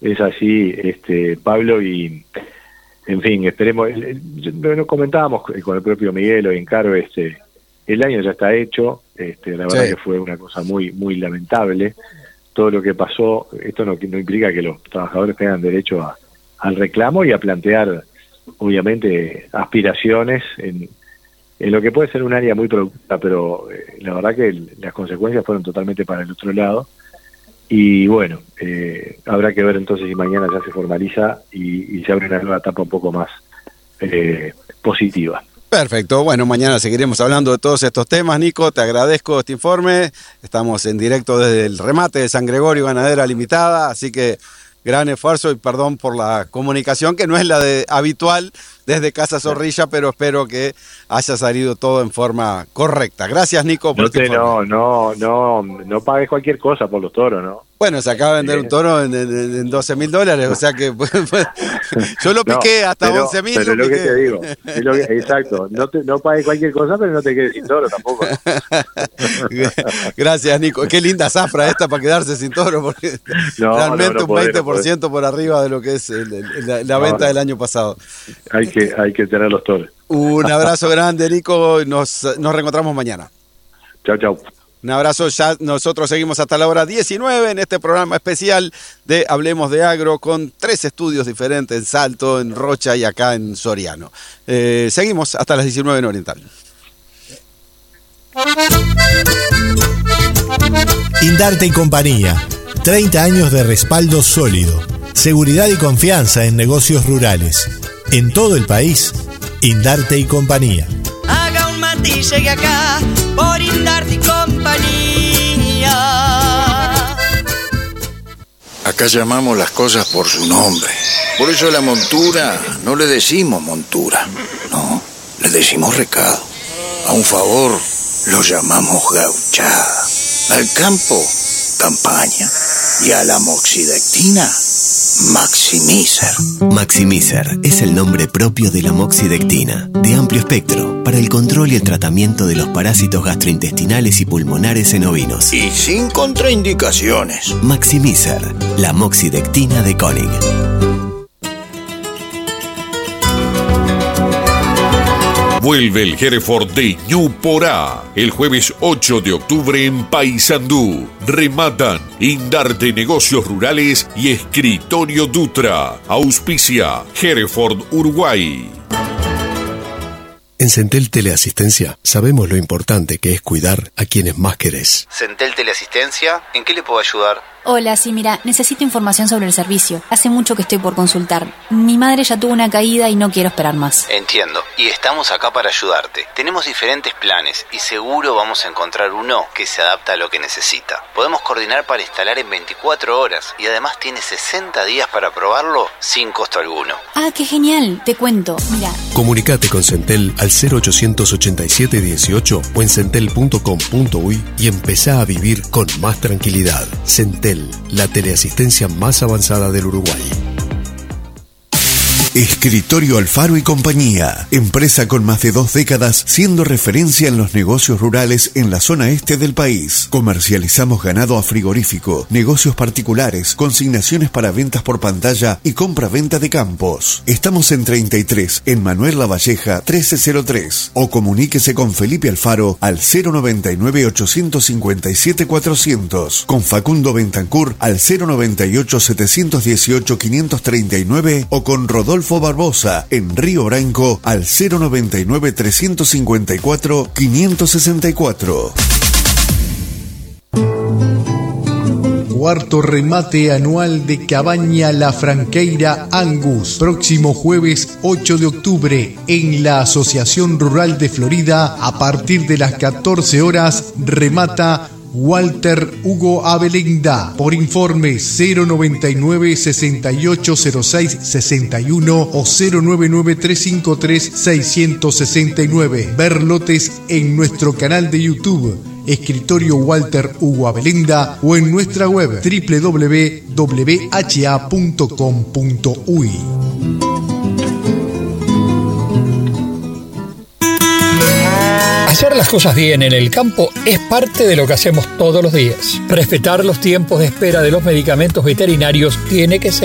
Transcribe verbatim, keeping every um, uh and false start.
es así, este Pablo, y en fin, esperemos. Nos comentábamos con el propio Miguel hoy en Caro, este, el año ya está hecho, este, la verdad sí. que fue una cosa muy, muy lamentable. Todo lo que pasó, esto no, no implica que los trabajadores tengan derecho a, al reclamo y a plantear, obviamente, aspiraciones en, en lo que puede ser un área muy productiva, pero eh, la verdad que el, las consecuencias fueron totalmente para el otro lado. Y bueno, eh, habrá que ver entonces si mañana ya se formaliza y, y se abre una nueva etapa un poco más eh, positiva. Perfecto, bueno, mañana seguiremos hablando de todos estos temas. Nico, te agradezco este informe. Estamos en directo desde el remate de San Gregorio Ganadera Limitada, así que gran esfuerzo y perdón por la comunicación, que no es la de habitual desde Casa Zorrilla, pero espero que haya salido todo en forma correcta. Gracias, Nico, por no este te, informe. No, no, no, no pagues cualquier cosa por los toros, ¿no? Bueno, se acaba de vender un toro en, en, en doce mil dólares, o sea que pues, pues, yo lo piqué no, hasta once mil. Pero lo, lo que te digo, es lo que, exacto, no, te, no pagues cualquier cosa, pero no te quedes sin toro tampoco. Gracias, Nico. Qué linda zafra esta para quedarse sin toro, porque no, realmente no, no un veinte por ciento por arriba de lo que es el, el, la, la venta no, del año pasado. Hay que, hay que tener los toros. Un abrazo grande, Nico, y nos, nos reencontramos mañana. Chao, chao. Un abrazo, ya nosotros seguimos hasta la hora diecinueve en este programa especial de Hablemos de Agro con tres estudios diferentes en Salto, en Rocha y acá en Soriano. Eh, seguimos hasta las diecinueve en Oriental. Indarte y compañía, treinta años de respaldo sólido, seguridad y confianza en negocios rurales. En todo el país, Indarte y compañía. Haga un mate y llegue acá por Indarte y compañía. Acá llamamos las cosas por su nombre. Por eso a la montura no le decimos montura, no, le decimos recado. A un favor lo llamamos gauchada. Al campo, campaña. Y a la moxidectina, Maximizer. Maximizer es el nombre propio de la moxidectina, de amplio espectro, para el control y el tratamiento de los parásitos gastrointestinales y pulmonares en ovinos. Y sin contraindicaciones. Maximizer, la moxidectina de Koenig. Vuelve el Hereford de Ñuporá el jueves ocho de octubre en Paysandú. Rematan Indarte Negocios Rurales y Escritorio Dutra. Auspicia Hereford Uruguay. En Centel Teleasistencia sabemos lo importante que es cuidar a quienes más querés. Centel Teleasistencia, ¿en qué le puedo ayudar? Hola, sí, mira, necesito información sobre el servicio. Hace mucho que estoy por consultar. Mi madre ya tuvo una caída y no quiero esperar más. Entiendo, y estamos acá para ayudarte. Tenemos diferentes planes y seguro vamos a encontrar uno que se adapta a lo que necesita. Podemos coordinar para instalar en veinticuatro horas y además tiene sesenta días para probarlo sin costo alguno. Ah, qué genial, te cuento, mira. Comunicate con Centel al cero ochocientos ochenta y siete dieciocho o en centel punto com punto uy y empezá a vivir con más tranquilidad. Centel, la teleasistencia más avanzada del Uruguay. Escritorio Alfaro y Compañía, empresa con más de dos décadas siendo referencia en los negocios rurales en la zona este del país. Comercializamos ganado a frigorífico, negocios particulares, consignaciones para ventas por pantalla y compra-venta de campos. Estamos en treinta y tres, en Manuel Lavalleja trece cero tres, o comuníquese con Felipe Alfaro al cero noventa y nueve ochocientos cincuenta y siete cuatrocientos, con Facundo Bentancur al cero noventa y ocho setecientos dieciocho quinientos treinta y nueve o con Rodolfo Barbosa en Río Branco al cero noventa y nueve trescientos cincuenta y cuatro quinientos sesenta y cuatro. Cuarto remate anual de Cabaña La Franqueira Angus. Próximo jueves ocho de octubre en la Asociación Rural de Florida a partir de las catorce horas remata Walter Hugo Abelenda. Por informe cero noventa y nueve sesenta y ocho cero seis sesenta y uno o cero noventa y nueve trescientos cincuenta y tres seiscientos sesenta y nueve. Ver lotes en nuestro canal de YouTube Escritorio Walter Hugo Abelenda o en nuestra web doble u doble u doble u punto w h a punto com punto uy. Hacer las cosas bien en el campo es parte de lo que hacemos todos los días. Respetar los tiempos de espera de los medicamentos veterinarios tiene que ser